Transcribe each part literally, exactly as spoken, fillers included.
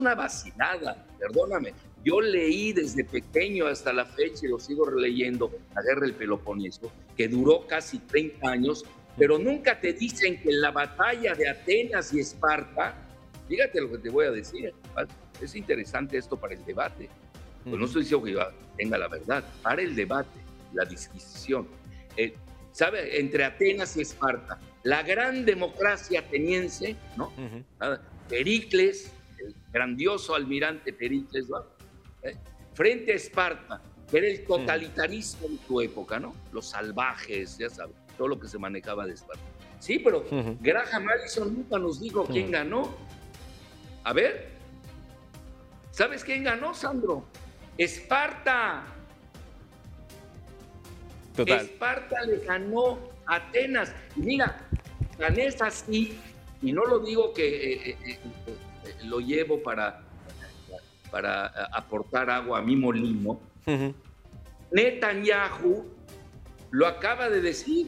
una vacilada, perdóname. Yo leí desde pequeño hasta la fecha y lo sigo releyendo, la guerra del Peloponeso, que duró casi treinta años, pero nunca te dicen que en la batalla de Atenas y Esparta, fíjate lo que te voy a decir, es interesante esto para el debate. Pues no estoy diciendo que yo tenga la verdad, para el debate, la disquisición. Eh, ¿Sabe? Entre Atenas y Esparta, la gran democracia ateniense, ¿no? Uh-huh. Pericles, el grandioso almirante Pericles, ¿no? ¿Eh? Frente a Esparta, que era el totalitarismo uh-huh. de su época, ¿no? Los salvajes, ya sabes, todo lo que se manejaba de Esparta. Sí, pero uh-huh. Graham Allison nunca nos dijo uh-huh. quién ganó. A ver, ¿sabes quién ganó, Sandro? Esparta. Total. Esparta le ganó a Atenas. Y mira, tan es así, y no lo digo que eh, eh, eh, lo llevo para, para aportar agua a mi molino. Uh-huh. Netanyahu lo acaba de decir.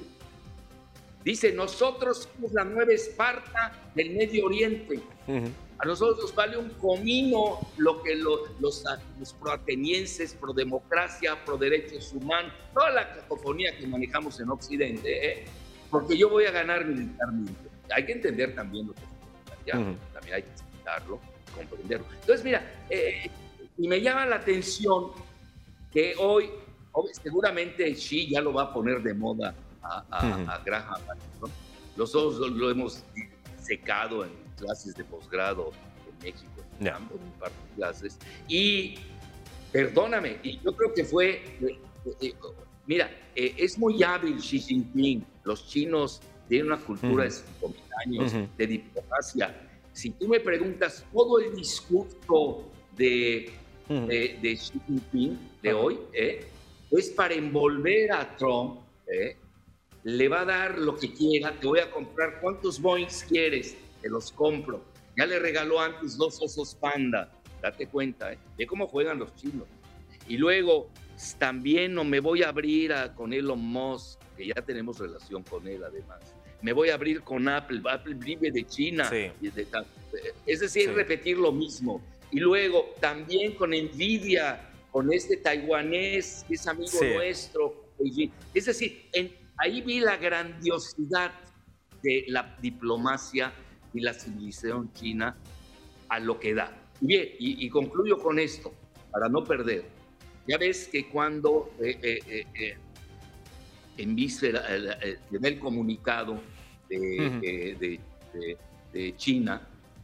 Dice, nosotros somos la nueva Esparta del Medio Oriente. Uh-huh. A nosotros nos vale un comino lo que lo, los, los proatenienses, pro democracia, pro derechos humanos, toda la cacofonía que manejamos en Occidente, ¿eh? Porque yo voy a ganar militarmente. Hay que entender también lo que es uh-huh. también hay que explicarlo, comprenderlo. Entonces, mira, eh, y me llama la atención que hoy, seguramente Xi ya lo va a poner de moda a, a, uh-huh. a Graham, ¿no? Los dos lo, lo hemos secado en clases de posgrado en México, en yeah. un par de clases, y perdóname, y yo creo que fue, eh, eh, mira, eh, es muy hábil Xi Jinping, los chinos tienen una cultura uh-huh. de cinco mil años uh-huh. de diplomacia. Si tú me preguntas todo el discurso de, uh-huh. de, de Xi Jinping de uh-huh. hoy, eh, es para envolver a Trump, eh, le va a dar lo que quiera, te voy a comprar, ¿cuántos Boeings quieres? Te los compro. Ya le regaló antes dos osos panda, date cuenta, ¿eh? De cómo juegan los chinos. Y luego, también no me voy a abrir a, con Elon Musk, que ya tenemos relación con él además. Me voy a abrir con Apple, Apple vive de China. Sí. De, es decir, sí. repetir lo mismo. Y luego, también con Nvidia, con este taiwanés, que es amigo sí. nuestro. Es decir, en, ahí vi la grandiosidad de la diplomacia y la civilización china a lo que da. Bien, y, y concluyo con esto, para no perder. Ya ves que cuando eh, eh, eh, en víspera, eh, en el comunicado de, uh-huh. eh, de, de, de China,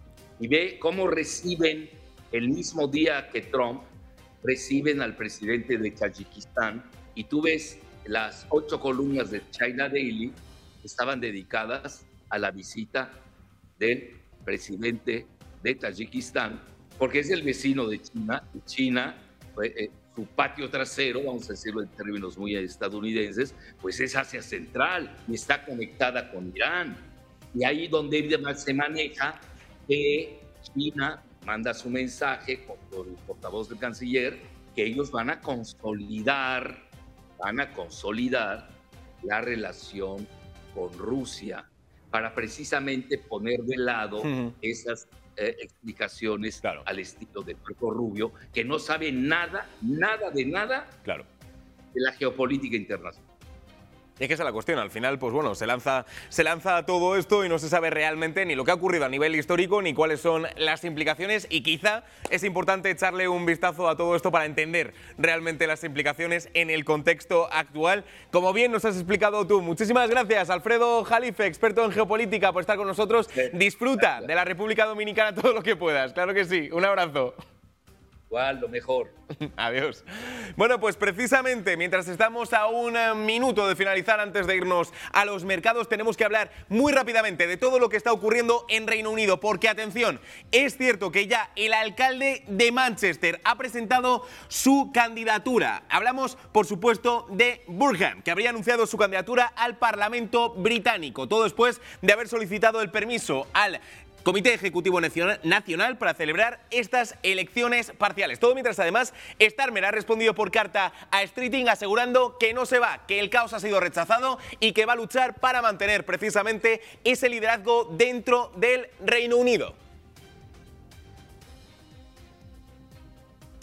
y ve cómo reciben el mismo día que Trump, reciben al presidente de Tayikistán, y tú ves las ocho columnas de China Daily estaban dedicadas a la visita del presidente de Tayikistán, porque es el vecino de China, y China, eh, su patio trasero, vamos a decirlo en términos muy estadounidenses, pues es Asia Central y está conectada con Irán. Y ahí donde se maneja que China manda su mensaje por el portavoz del canciller, que ellos van a consolidar, van a consolidar la relación con Rusia, para precisamente poner de lado uh-huh. esas eh, explicaciones claro. al estilo de Marco Rubio, que no sabe nada, nada de nada claro. de la geopolítica internacional. Y es que esa es la cuestión, al final, pues bueno, se lanza, se lanza todo esto y no se sabe realmente ni lo que ha ocurrido a nivel histórico ni cuáles son las implicaciones, y quizá es importante echarle un vistazo a todo esto para entender realmente las implicaciones en el contexto actual. Como bien nos has explicado tú, muchísimas gracias, Alfredo Jalife, experto en geopolítica, por estar con nosotros. Disfruta gracias. de la República Dominicana todo lo que puedas, claro que sí, un abrazo. Igual, lo mejor. Adiós. Bueno, pues precisamente mientras estamos a un minuto de finalizar, antes de irnos a los mercados, tenemos que hablar muy rápidamente de todo lo que está ocurriendo en Reino Unido, porque atención, es cierto que ya el alcalde de Manchester ha presentado su candidatura. Hablamos, por supuesto, de Burham, que habría anunciado su candidatura al Parlamento británico, todo después de haber solicitado el permiso al Comité Ejecutivo Nacional para celebrar estas elecciones parciales. Todo mientras, además, Starmer ha respondido por carta a Streeting asegurando que no se va, que el caos ha sido rechazado y que va a luchar para mantener precisamente ese liderazgo dentro del Reino Unido.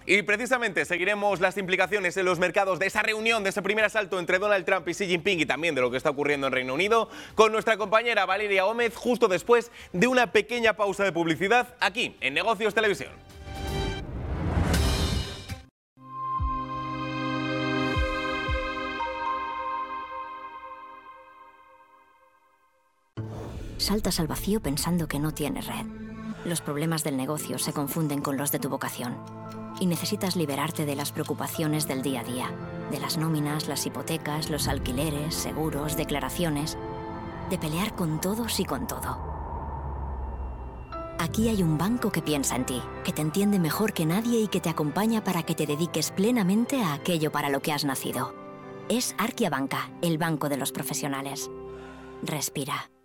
Y precisamente seguiremos las implicaciones en los mercados de esa reunión, de ese primer asalto entre Donald Trump y Xi Jinping y también de lo que está ocurriendo en Reino Unido con nuestra compañera Valeria Gómez justo después de una pequeña pausa de publicidad aquí en Negocios Televisión. Saltas al vacío pensando que no tienes red. Los problemas del negocio se confunden con los de tu vocación. Y necesitas liberarte de las preocupaciones del día a día. De las nóminas, las hipotecas, los alquileres, seguros, declaraciones. De pelear con todos y con todo. Aquí hay un banco que piensa en ti, que te entiende mejor que nadie y que te acompaña para que te dediques plenamente a aquello para lo que has nacido. Es Arkia Banca, el banco de los profesionales. Respira.